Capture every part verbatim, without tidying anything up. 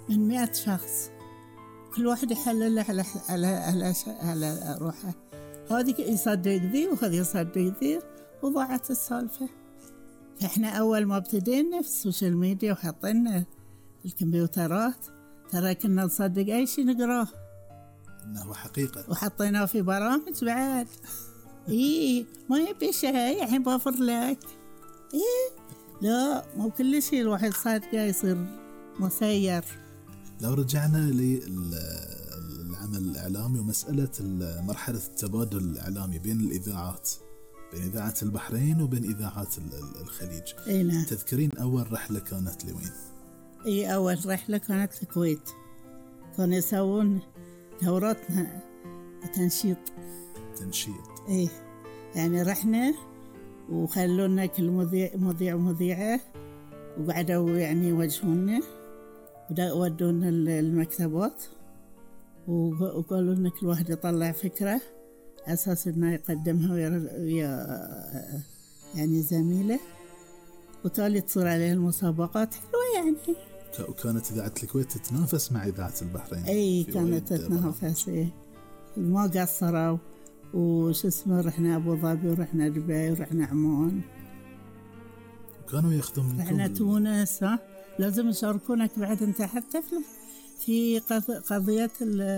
من مئة شخص، كل واحد يحلل على على على على روحه، هذه يصدق ذي وهذا يصدق ذي، وضاعت السالفة. فإحنا أول ما ابتدينا في السوشيال ميديا وحطينا الكمبيوترات، ترى كنا نصدق أي شيء نقراه إنه حقيقة، وحطيناه في برامج بعد. إيه ما يبي شيء الحين بوفر لك. إيه لا، مو كل شيء الواحد صادقه يصير مسير. لو رجعنا للعمل الإعلامي ومسألة مرحلة التبادل الإعلامي بين الإذاعات، بين إذاعة البحرين وبين إذاعات الخليج، إيه نعم. تذكرين أول رحلة كانت لوين؟ إيه أول رحلة كانت الكويت، كانوا يسوون دورات تنشيط تنشيط إيه يعني رحنا وخلونا كل مذيع مذيع ومذيعة، وقعدوا يعني يوجهونا ودونا المكتبات، وقالوا لنا كل واحد يطلع فكرة أساس إنه يقدمها ويا يعني زميله، وتالي تصير عليه المسابقات حلوة يعني. وكانت إذاعة الكويت تتنافس مع إذاعة البحرين. أي كانت تتنافس إيه، ما قصروا. وش اسمه رحنا أبو ظبي ورحنا دبي ورحنا عمان، وكانوا ياخذون منكم رحنا تونس. ها لازم يشاركونك بعد أنت حتى في قضية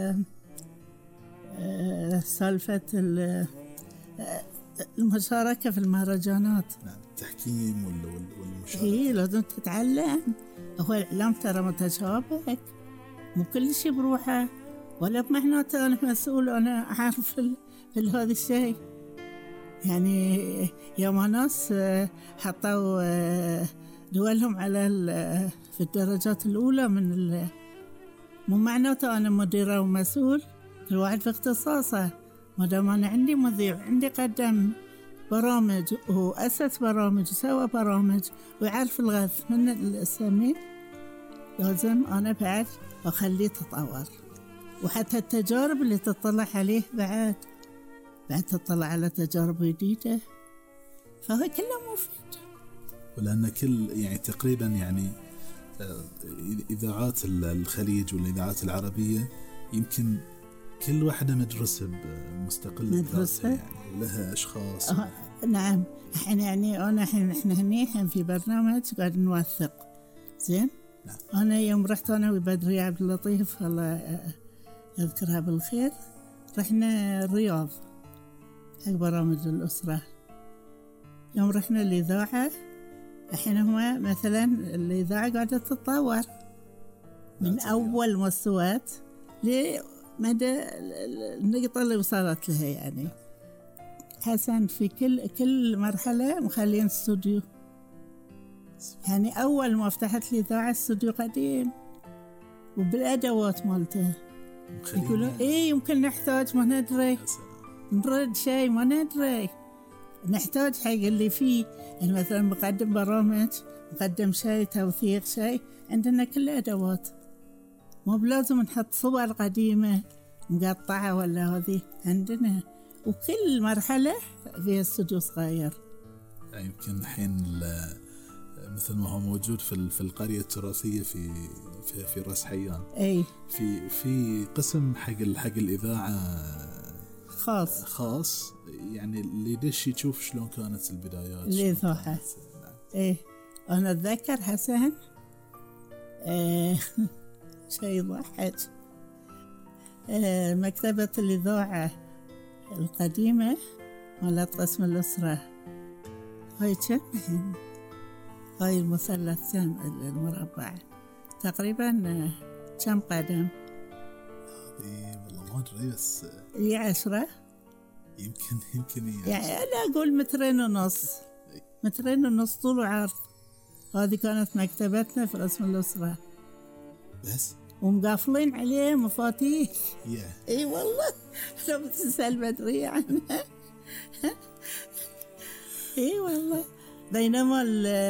سالفة المشاركة في المهرجانات. نعم التحكيم والمشاركة. إيه لازم تتعلم. هو الإعلام ترى متشابك، مو كل شيء بروحه، ولا بمعناته أنا مسؤول أنا أعرف في, في هذا الشيء. يعني يوم ناس حطوا دولهم على في الدرجات الأولى من مو معناته أنا مديرة ومسؤول، كل واحد في اختصاصه. ما دام أنا عندي مذيع، عندي قدم برامج وأسس برامج وسوى برامج ويعرف الغث من السمين، لازم أنا بعد أخليه تطور. وحتى التجارب اللي تطلع عليه بعد بعد تطلع على تجارب جديدة، فهو كله مفيد. ولأن كل يعني تقريبا يعني إذاعات الخليج والإذاعات العربية يمكن كل واحدة مدرسة مستقلة مدرسة يعني، ولها أشخاص. آه نعم. إحنا يعني أنا إحنا إحنا هني في برنامج قاعد نوثق زين. نعم. أنا يوم رحت أنا وبدري عبد اللطيف الله يذكرها بالخير، رحنا الرياض حق برامج الأسرة. يوم رحنا الإذاعة، الحين هما مثلا الإذاعة قاعدة تتطور من أول مستويات لمدى النقطة اللي وصلت لها. يعني حسن في كل كل مرحلة مخلين استوديو. يعني أول ما فتحت الإذاعة استوديو قديم وبالأدوات مالته، يقولون إيه يمكن نحتاج ما ندري نرد شيء ما ندري، نحتاج حق اللي فيه. يعني مثلا مقدم برامج، مقدم شيء توثيق شيء، عندنا كل أدوات، مو بلازم نحط صور قديمة مقطعة ولا هذه عندنا. وكل مرحلة فيها استوديو صغير. يمكن الحين مثل ما هو موجود في في القرية التراثية في في في راس حيان، أي في في قسم حق حق الإذاعة خاص خاص يعني اللي يدش يشوف شلون كانت البدايات الإذاعة. إيه أنا أتذكر حسن إيه شيء يضحك. إيه مكتبة الإذاعة القديمة مالت قسم الأسرة، هاي كم هاي المثلث كم المربع تقريبا كم قدم؟ هذه والله ما أدري بس هي عشرة يمكن يمكن يعني أنا أقول مترين ونص مترين ونص طول وعرض. هذه كانت مكتبتنا في قسم الأسرة بس، ومقافلين عليه مفاتيح. yeah. اي والله لو بتسأل بدري عنها. اي والله. بينما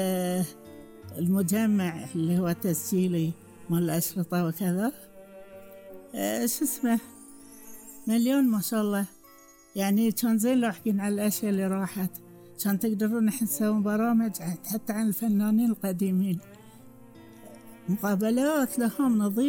المجمع اللي هو تسجيلي مال الأشرطة وكذا ايش اسمه مليون ما شاء الله. يعني كان زين لو حكينا على الأشياء اللي راحت، كان تقدرون نحن نسوي برامج حتى عن الفنانين القديمين، مقابلات لهم نظيف.